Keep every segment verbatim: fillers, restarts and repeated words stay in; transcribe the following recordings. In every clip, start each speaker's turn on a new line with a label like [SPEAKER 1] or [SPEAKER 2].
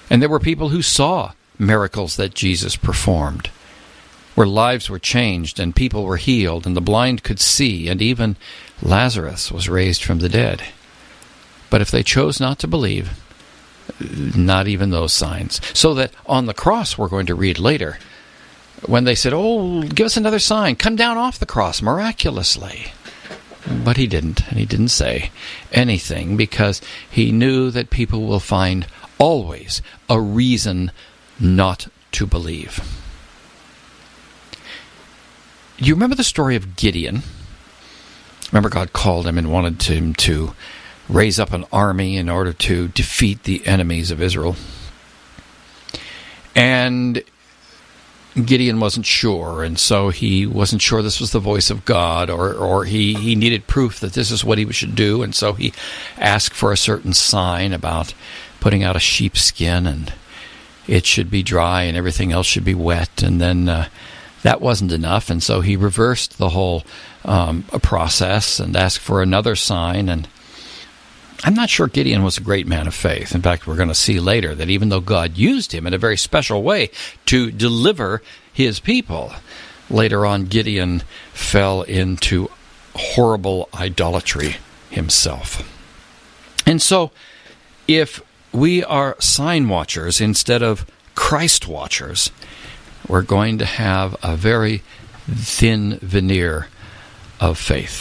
[SPEAKER 1] And there were people who saw miracles that Jesus performed, where lives were changed and people were healed and the blind could see, and even Lazarus was raised from the dead. But if they chose not to believe, not even those signs. So that on the cross, we're going to read later, when they said, "Oh, give us another sign, come down off the cross miraculously." But he didn't, and he didn't say anything, because he knew that people will find always a reason not to believe. You remember the story of Gideon? Remember, God called him and wanted him to raise up an army in order to defeat the enemies of Israel. And Gideon wasn't sure, and so he wasn't sure this was the voice of God, or, or he, he needed proof that this is what he should do, and so he asked for a certain sign about putting out a sheepskin, and it should be dry and everything else should be wet, and then uh, that wasn't enough, and so he reversed the whole um, process and asked for another sign. And I'm not sure Gideon was a great man of faith. In fact, we're going to see later that even though God used him in a very special way to deliver his people, later on Gideon fell into horrible idolatry himself. And so, if we are sign watchers instead of Christ watchers, we're going to have a very thin veneer of faith.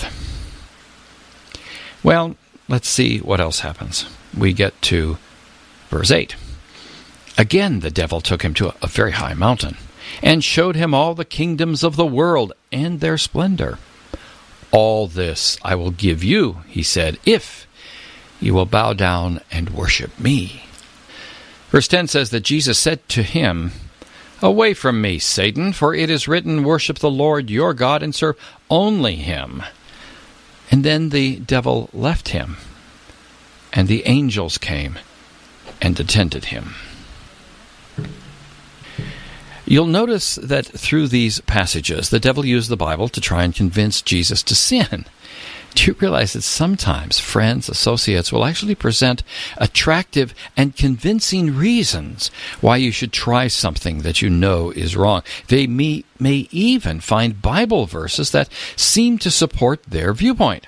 [SPEAKER 1] Well, let's see what else happens. We get to verse eight. Again, the devil took him to a very high mountain and showed him all the kingdoms of the world and their splendor. All this I will give you, he said, if you will bow down and worship me. Verse ten says that Jesus said to him, Away from me, Satan, for it is written, Worship the Lord your God and serve only him. And then the devil left him, and the angels came and attended him. You'll notice that through these passages, the devil used the Bible to try and convince Jesus to sin. Do you realize that sometimes friends, associates will actually present attractive and convincing reasons why you should try something that you know is wrong? They may, may even find Bible verses that seem to support their viewpoint.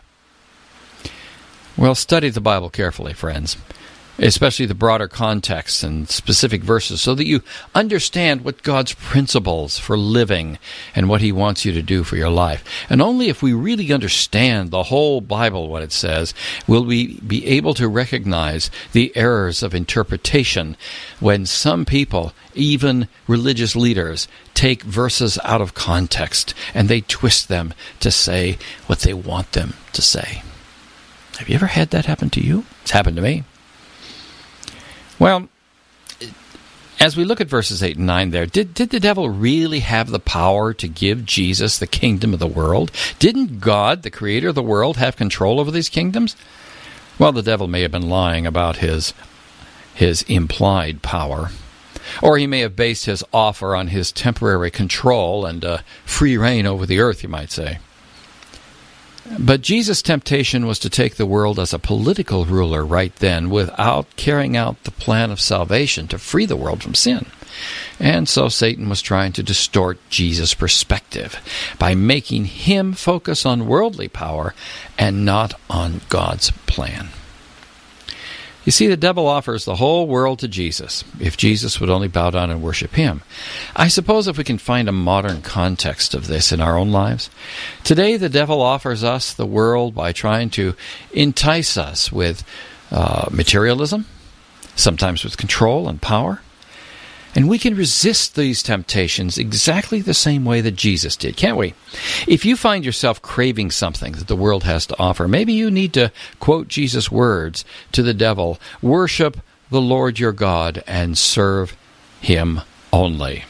[SPEAKER 1] Well, study the Bible carefully, friends, especially the broader context and specific verses, so that you understand what God's principles for living and what he wants you to do for your life. And only if we really understand the whole Bible, what it says, will we be able to recognize the errors of interpretation when some people, even religious leaders, take verses out of context and they twist them to say what they want them to say. Have you ever had that happen to you? It's happened to me. Well, as we look at verses eight and nine there, did, did the devil really have the power to give Jesus the kingdom of the world? Didn't God, the creator of the world, have control over these kingdoms? Well, the devil may have been lying about his, his implied power, or he may have based his offer on his temporary control and uh, free reign over the earth, you might say. But Jesus' temptation was to take the world as a political ruler right then without carrying out the plan of salvation to free the world from sin. And so Satan was trying to distort Jesus' perspective by making him focus on worldly power and not on God's plan. You see, the devil offers the whole world to Jesus if Jesus would only bow down and worship him. I suppose if we can find a modern context of this in our own lives. Today, the devil offers us the world by trying to entice us with uh, materialism, sometimes with control and power. And we can resist these temptations exactly the same way that Jesus did, can't we? If you find yourself craving something that the world has to offer, maybe you need to quote Jesus' words to the devil, worship the Lord your God and serve him only.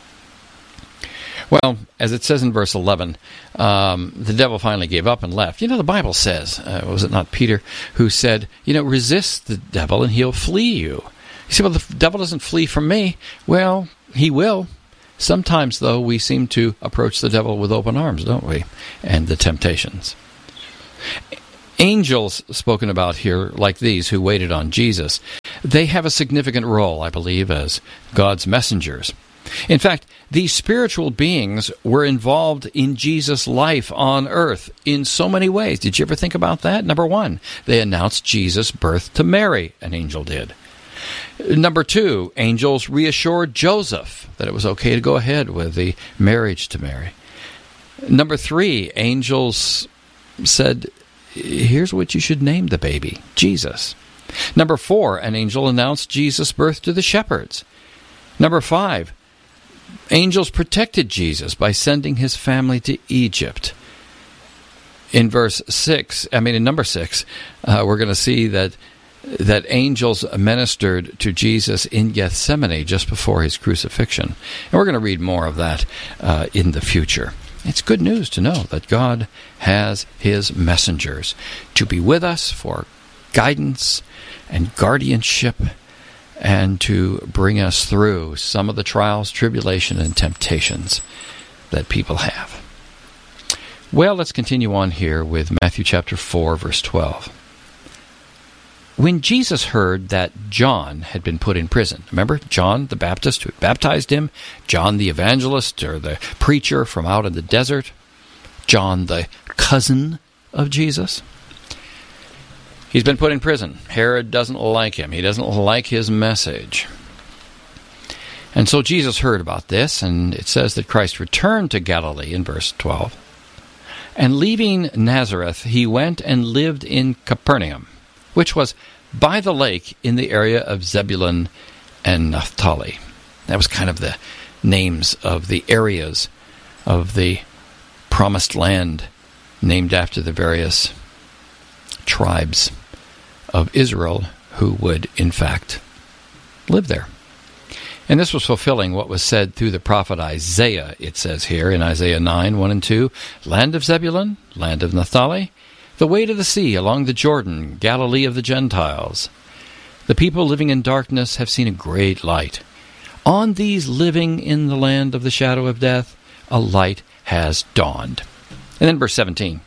[SPEAKER 1] Well, as it says in verse eleven, um, the devil finally gave up and left. You know, the Bible says, uh, was it not Peter who said, you know, resist the devil and he'll flee you. You say, well, the devil doesn't flee from me. Well, he will. Sometimes, though, we seem to approach the devil with open arms, don't we? And the temptations. Angels spoken about here, like these, who waited on Jesus, They have a significant role, I believe, as God's messengers. In fact, these spiritual beings were involved in Jesus' life on earth in so many ways. Did you ever think about that? Number one, they announced Jesus' birth to Mary, an angel did. Number two, angels reassured Joseph that it was okay to go ahead with the marriage to Mary. Number three, angels said, here's what you should name the baby, Jesus. Number four, an angel announced Jesus' birth to the shepherds. Number five, angels protected Jesus by sending his family to Egypt. In verse six, I mean in number six, uh, we're going to see that that angels ministered to Jesus in Gethsemane just before his crucifixion. And we're going to read more of that uh, in the future. It's good news to know that God has his messengers to be with us for guidance and guardianship and to bring us through some of the trials, tribulation, and temptations that people have. Well, let's continue on here with Matthew chapter four, verse twelve. When Jesus heard that John had been put in prison, remember John the Baptist who baptized him, John the evangelist or the preacher from out in the desert, John the cousin of Jesus? He's been put in prison. Herod doesn't like him. He doesn't like his message. And so Jesus heard about this, and it says that Christ returned to Galilee in verse twelve. And leaving Nazareth, he went and lived in Capernaum, which was by the lake in the area of Zebulun and Naphtali. That was kind of the names of the areas of the promised land named after the various tribes of Israel who would, in fact, live there. And this was fulfilling what was said through the prophet Isaiah, it says here in Isaiah nine, one and two, land of Zebulun, land of Naphtali, the way to the sea along the Jordan, Galilee of the Gentiles. The people living in darkness have seen a great light. On these living in the land of the shadow of death, a light has dawned. And then verse seventeen.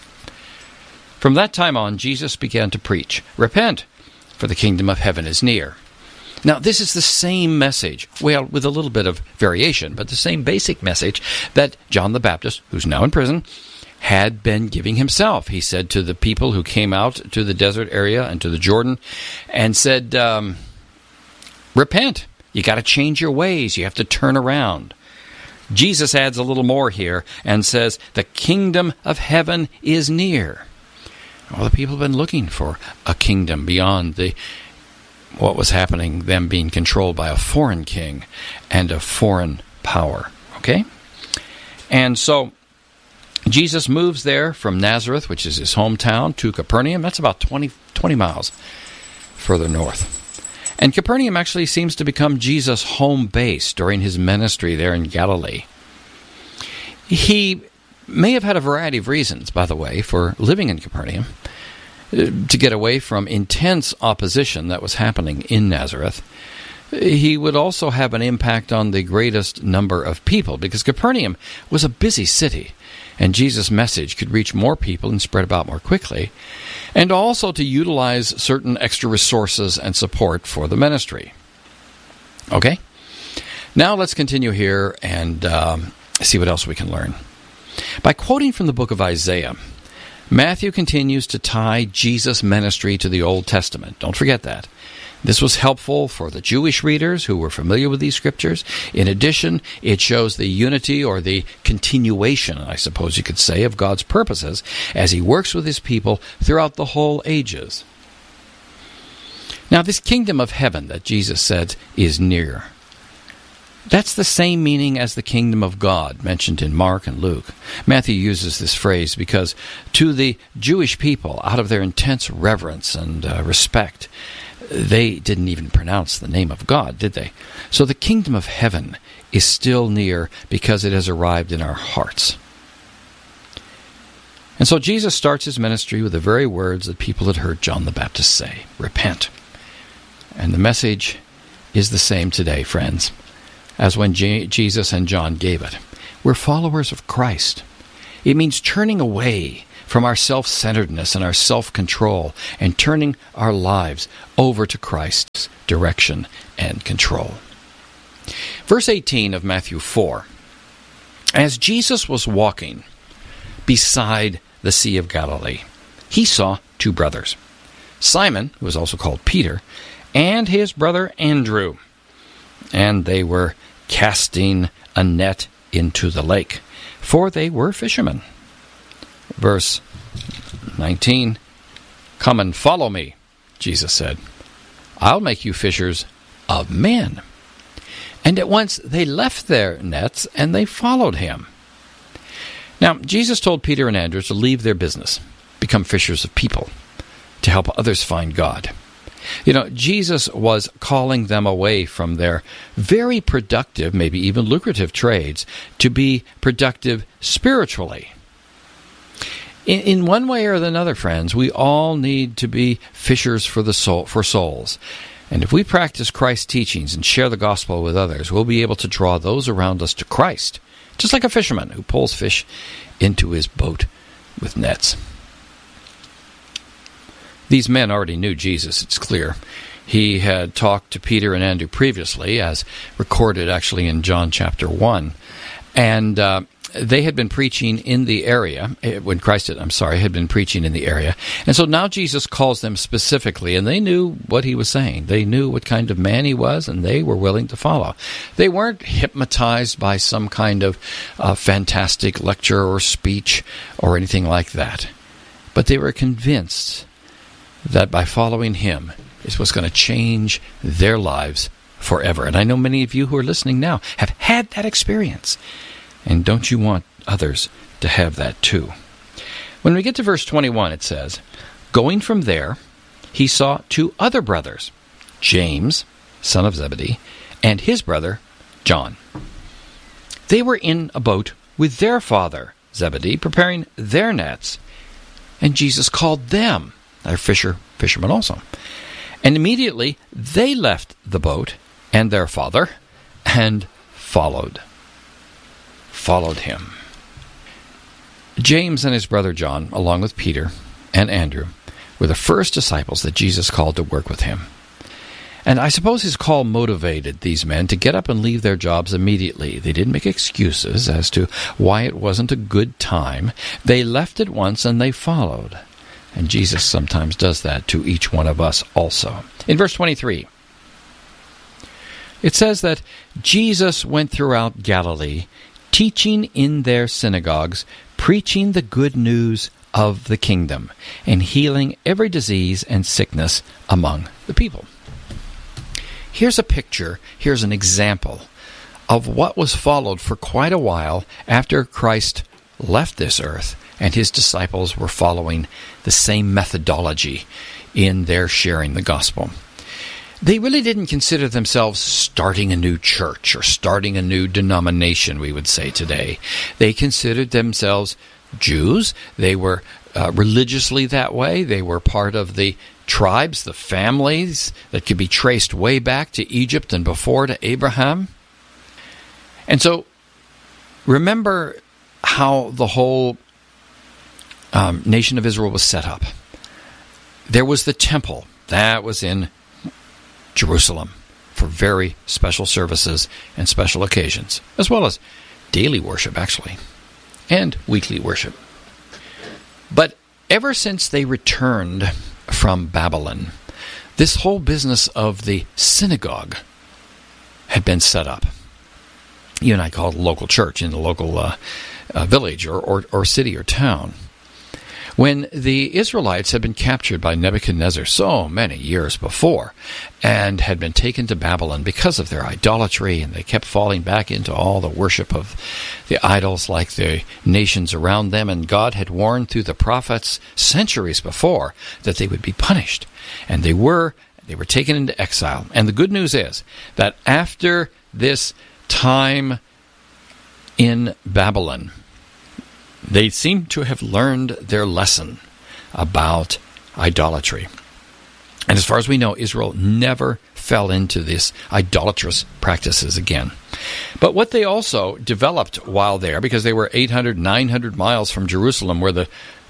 [SPEAKER 1] From that time on, Jesus began to preach, repent, for the kingdom of heaven is near. Now, this is the same message, well, with a little bit of variation, but the same basic message that John the Baptist, who's now in prison, had been giving himself. He said to the people who came out to the desert area and to the Jordan and said, um, repent. You got to change your ways. You have to turn around. Jesus adds a little more here and says, the kingdom of heaven is near. Well, the people have been looking for a kingdom beyond the what was happening, them being controlled by a foreign king and a foreign power. Okay? And so Jesus moves there from Nazareth, which is his hometown, to Capernaum. That's about twenty, twenty miles further north. And Capernaum actually seems to become Jesus' home base during his ministry there in Galilee. He may have had a variety of reasons, by the way, for living in Capernaum, to get away from intense opposition that was happening in Nazareth. He would also have an impact on the greatest number of people, because Capernaum was a busy city, and Jesus' message could reach more people and spread about more quickly, and also to utilize certain extra resources and support for the ministry. Okay? Now let's continue here and um, see what else we can learn. By quoting from the book of Isaiah, Matthew continues to tie Jesus' ministry to the Old Testament. Don't forget that. This was helpful for the Jewish readers who were familiar with these scriptures. In addition, it shows the unity or the continuation, I suppose you could say, of God's purposes as he works with his people throughout the whole ages. Now, this kingdom of heaven that Jesus said is near, that's the same meaning as the kingdom of God mentioned in Mark and Luke. Matthew uses this phrase because to the Jewish people, out of their intense reverence and uh, respect, they didn't even pronounce the name of God, did they? So the kingdom of heaven is still near because it has arrived in our hearts. And so Jesus starts his ministry with the very words that people had heard John the Baptist say, repent. And the message is the same today, friends, as when J- Jesus and John gave it. We're followers of Christ. It means turning away from our self-centeredness and our self-control and turning our lives over to Christ's direction and control. Verse eighteen of Matthew four. As Jesus was walking beside the Sea of Galilee, he saw two brothers, Simon, who was also called Peter, and his brother Andrew. And they were casting a net into the lake, for they were fishermen. Verse nineteen, "Come and follow me," Jesus said. "I'll make you fishers of men." And at once they left their nets and they followed him. Now, Jesus told Peter and Andrew to leave their business, become fishers of people, to help others find God. You know, Jesus was calling them away from their very productive, maybe even lucrative trades, to be productive spiritually. In, in one way or another, friends, we all need to be fishers for the soul, for souls. And if we practice Christ's teachings and share the gospel with others, we'll be able to draw those around us to Christ, just like a fisherman who pulls fish into his boat with nets. These men already knew Jesus, it's clear. He had talked to Peter and Andrew previously, as recorded actually in John chapter one. And uh, they had been preaching in the area, when Christ had, I'm sorry, had been preaching in the area. And so now Jesus calls them specifically, and they knew what he was saying. They knew what kind of man he was, and they were willing to follow. They weren't hypnotized by some kind of uh, fantastic lecture or speech or anything like that. But they were convinced that by following him is what's going to change their lives forever. And I know many of you who are listening now have had that experience. And don't you want others to have that too? When we get to verse twenty-one, it says, "Going from there, he saw two other brothers, James, son of Zebedee, and his brother John. They were in a boat with their father, Zebedee, preparing their nets. And Jesus called them." They're fisher, fishermen also. "And immediately they left the boat and their father and followed. Followed him." James and his brother John, along with Peter and Andrew, were the first disciples that Jesus called to work with him. And I suppose his call motivated these men to get up and leave their jobs immediately. They didn't make excuses as to why it wasn't a good time. They left at once and they followed. And Jesus sometimes does that to each one of us also. In verse twenty-three, it says that Jesus went throughout Galilee, teaching in their synagogues, preaching the good news of the kingdom, and healing every disease and sickness among the people. Here's a picture, here's an example of what was followed for quite a while after Christ left this earth, and his disciples were following the same methodology in their sharing the gospel. They really didn't consider themselves starting a new church or starting a new denomination, we would say today. They considered themselves Jews. They were uh, religiously that way. They were part of the tribes, the families that could be traced way back to Egypt and before to Abraham. And so remember how the whole um, nation of Israel was set up. There was the temple. That was in Jerusalem for very special services and special occasions, as well as daily worship, actually, and weekly worship. But ever since they returned from Babylon, this whole business of the synagogue had been set up. You and I call it a local church in the local uh, uh, village or, or, or city or town. When the Israelites had been captured by Nebuchadnezzar so many years before and had been taken to Babylon because of their idolatry, and they kept falling back into all the worship of the idols like the nations around them, and God had warned through the prophets centuries before that they would be punished. And they were, they were taken into exile. And the good news is that after this time in Babylon, they seem to have learned their lesson about idolatry. And as far as we know, Israel never fell into these idolatrous practices again. But what they also developed while there, because they were eight hundred, nine hundred miles from Jerusalem, where the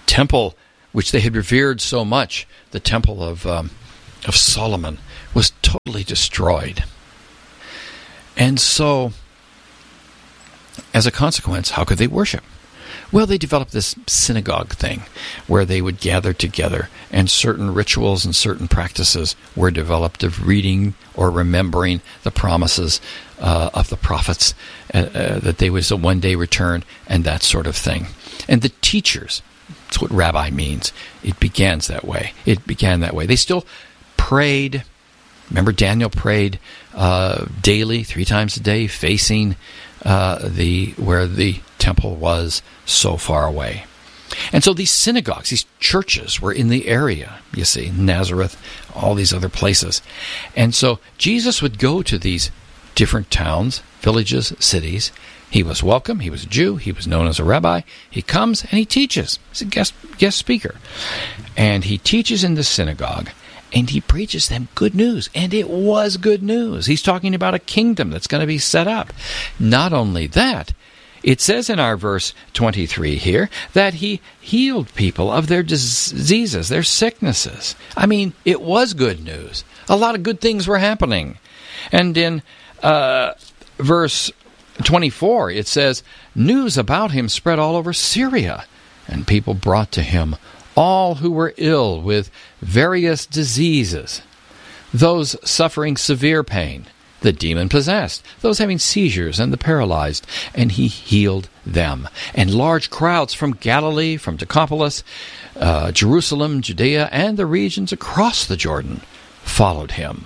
[SPEAKER 1] temple which they had revered so much, the temple of um, of Solomon, was totally destroyed. And so, as a consequence, how could they worship? Well, they developed this synagogue thing where they would gather together, and certain rituals and certain practices were developed of reading or remembering the promises uh, of the prophets uh, uh, that they would one day return, and that sort of thing. And the teachers, that's what rabbi means. It begins that way. It began that way. They still prayed. Remember, Daniel prayed uh, daily, three times a day, facing uh, the where the temple was so far away. And so these synagogues, these churches were in the area, you see, Nazareth, all these other places. And so Jesus would go to these different towns, villages, cities. He was welcome. He was a Jew. He was known as a rabbi. He comes and he teaches. He's a guest, guest speaker. And he teaches in the synagogue. And he preaches them good news. And it was good news. He's talking about a kingdom that's going to be set up. Not only that, it says in our verse twenty-three here that he healed people of their diseases, their sicknesses. I mean, it was good news. A lot of good things were happening. And in uh, verse twenty-four, it says, news about him spread all over Syria, and people brought to him all who were ill with various diseases, those suffering severe pain, the demon-possessed, those having seizures, and the paralyzed, and he healed them. And large crowds from Galilee, from Decapolis, uh, Jerusalem, Judea, and the regions across the Jordan followed him.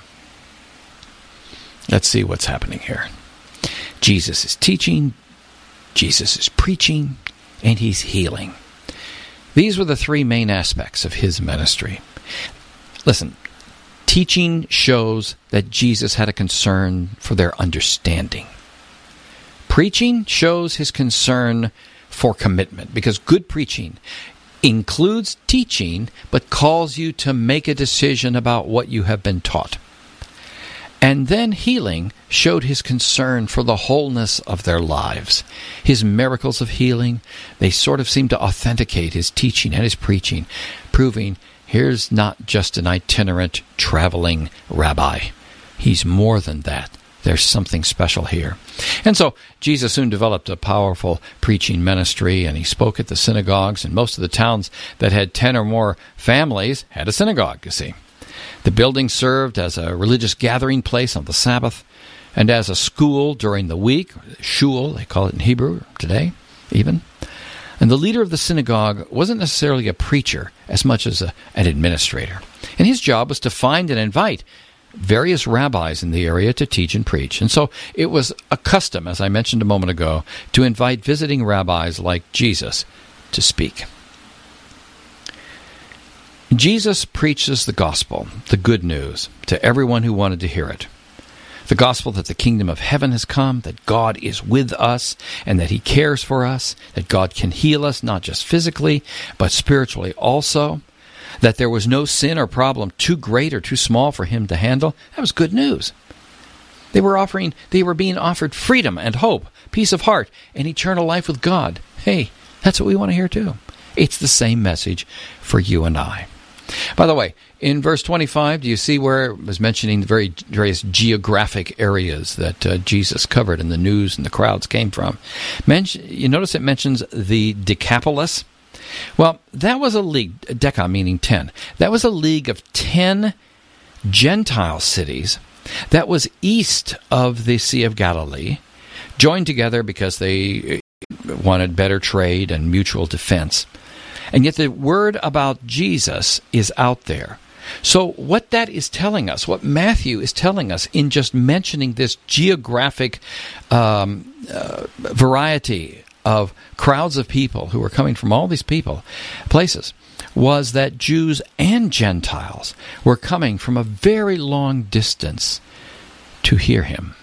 [SPEAKER 1] Let's see what's happening here. Jesus is teaching, Jesus is preaching, and he's healing. These were the three main aspects of his ministry. Listen, teaching shows that Jesus had a concern for their understanding. Preaching shows his concern for commitment, because good preaching includes teaching, but calls you to make a decision about what you have been taught. And then healing showed his concern for the wholeness of their lives. His miracles of healing, they sort of seem to authenticate his teaching and his preaching, proving here's not just an itinerant, traveling rabbi. He's more than that. There's something special here. And so Jesus soon developed a powerful preaching ministry, and he spoke at the synagogues, and most of the towns that had ten or more families had a synagogue, you see. The building served as a religious gathering place on the Sabbath and as a school during the week, shul, they call it in Hebrew today, even. And the leader of the synagogue wasn't necessarily a preacher as much as a, an administrator. And his job was to find and invite various rabbis in the area to teach and preach. And so it was a custom, as I mentioned a moment ago, to invite visiting rabbis like Jesus to speak. Jesus preaches the gospel, the good news, to everyone who wanted to hear it. The gospel that the kingdom of heaven has come, that God is with us, and that he cares for us, that God can heal us, not just physically, but spiritually also, that there was no sin or problem too great or too small for him to handle. That was good news. They were offering, they were being offered freedom and hope, peace of heart, and eternal life with God. Hey, that's what we want to hear too. It's the same message for you and I. By the way, in verse twenty-five, do you see where it was mentioning the very various geographic areas that uh, Jesus covered and the news and the crowds came from? Men- you notice it mentions the Decapolis? Well, that was a league, deca meaning ten. That was a league of ten Gentile cities that was east of the Sea of Galilee, joined together because they wanted better trade and mutual defense. And yet the word about Jesus is out there. So what that is telling us, what Matthew is telling us in just mentioning this geographic um, uh, variety of crowds of people who were coming from all these people, places, was that Jews and Gentiles were coming from a very long distance to hear him.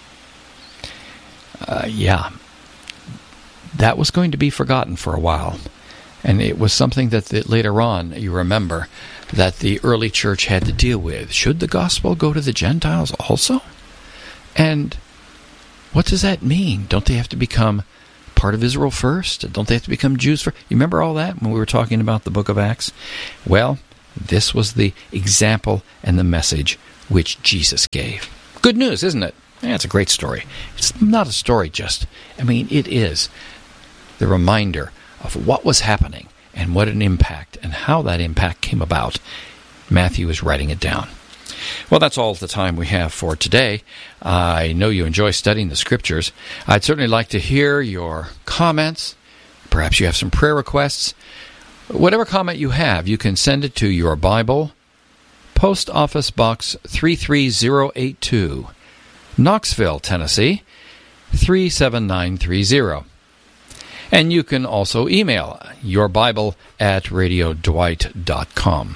[SPEAKER 1] Uh, yeah, that was going to be forgotten for a while. And it was something that the, later on, you remember, that the early church had to deal with. Should the gospel go to the Gentiles also? And what does that mean? Don't they have to become part of Israel first? Don't they have to become Jews first? You remember all that when we were talking about the book of Acts? Well, this was the example and the message which Jesus gave. Good news, isn't it? Yeah, it's a great story. It's not a story just. I mean, it is the reminder of what was happening and what an impact and how that impact came about. Matthew is writing it down. Well, that's all the time we have for today. I know you enjoy studying the Scriptures. I'd certainly like to hear your comments. Perhaps you have some prayer requests. Whatever comment you have, you can send it to Your Bible, Post Office Box three three zero eight two, Knoxville, Tennessee, three seven nine three zero. And you can also email yourbible at radio dwight dot com.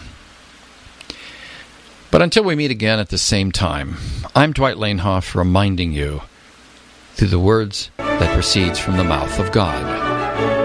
[SPEAKER 1] But until we meet again at the same time, I'm Dwight Lanehoff reminding you through the words that proceeds from the mouth of God.